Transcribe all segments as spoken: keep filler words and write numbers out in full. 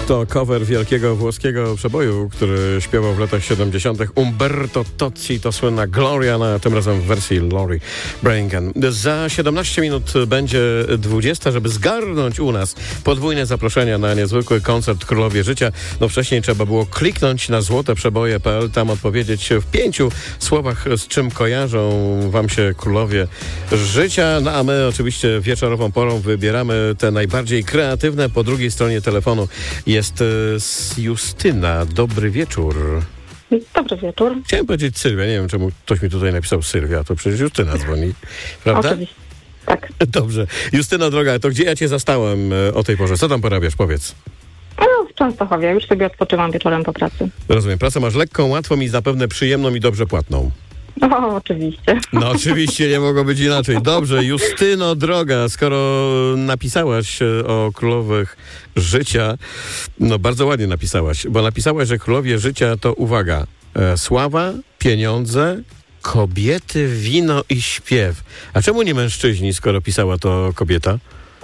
To cover wielkiego włoskiego przeboju, który śpiewał w latach siedemdziesiątych Umberto Tozzi, to słynna Gloria, na tym razem w wersji Lori Branigan. Za siedemnaście minut będzie dwudziesta, żeby zgarnąć u nas podwójne zaproszenia na niezwykły koncert Królowie Życia. No wcześniej trzeba było kliknąć na złoteprzeboje kropka p l, tam odpowiedzieć w pięciu słowach, z czym kojarzą wam się Królowie Życia. No a my oczywiście wieczorową porą wybieramy te najbardziej kreatywne. Po drugiej stronie telefonu jest Justyna. Dobry wieczór. Dobry wieczór. Chciałem powiedzieć Sylwia. Nie wiem, czemu ktoś mi tutaj napisał Sylwia. To przecież Justyna dzwoni. Prawda? Oczywiście. Tak. Dobrze. Justyna droga, to gdzie ja cię zastałem o tej porze? Co tam porabiasz? Powiedz. No, w Częstochowie. Już sobie odpoczywam wieczorem po pracy. Rozumiem. Pracę masz lekką, łatwą i zapewne przyjemną i dobrze płatną. O, oczywiście. No oczywiście, nie mogło być inaczej. Dobrze, Justyno droga, skoro napisałaś o Królowych Życia, no bardzo ładnie napisałaś, bo napisałaś, że Królowie Życia to, uwaga, e, sława, pieniądze, kobiety, wino i śpiew. A czemu nie mężczyźni, skoro pisała to kobieta?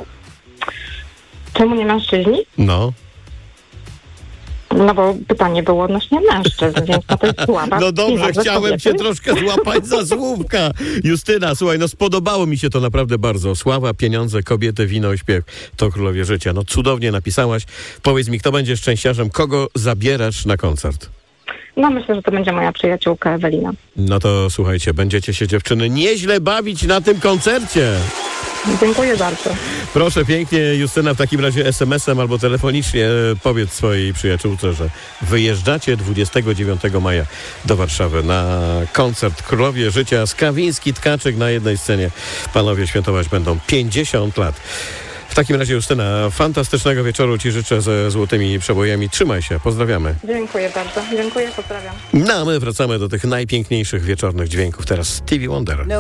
Czemu nie mężczyźni? No. No bo pytanie było odnośnie mężczyzn, więc na to jest słaba. No dobrze, chciałem kobiety. cię troszkę złapać za słówka. Justyna, słuchaj, no spodobało mi się to naprawdę bardzo. Sława, pieniądze, kobiety, wino i śpiew. To Królowie Życia. No cudownie napisałaś. Powiedz mi, kto będzie szczęściarzem? Kogo zabierasz na koncert? No myślę, że to będzie moja przyjaciółka Ewelina. No to słuchajcie, będziecie się dziewczyny nieźle bawić na tym koncercie. Dziękuję bardzo. Proszę pięknie, Justyna, w takim razie es em esem albo telefonicznie powiedz swojej przyjaciółce, że wyjeżdżacie dwudziestego dziewiątego maja do Warszawy na koncert Królowie Życia. Skawiński, Tkaczyk na jednej scenie. Panowie świętować będą pięćdziesiąt lat. W takim razie, Justyna, fantastycznego wieczoru ci życzę ze złotymi przebojami. Trzymaj się, pozdrawiamy. Dziękuję bardzo. Dziękuję, pozdrawiam. No a my wracamy do tych najpiękniejszych wieczornych dźwięków. Teraz Stevie Wonder.